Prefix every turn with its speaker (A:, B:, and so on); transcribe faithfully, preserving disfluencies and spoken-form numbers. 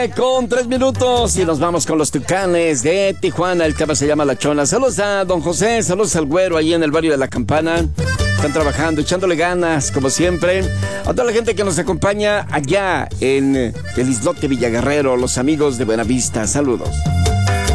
A: Con tres minutos y nos vamos con los Tucanes de Tijuana. El tema se llama La Chona. Saludos a don José, saludos al güero ahí en el barrio de La Campana. Están trabajando, echándole ganas, como siempre. A toda la gente que nos acompaña allá en el islote Villaguerrero, los amigos de Buenavista. Saludos.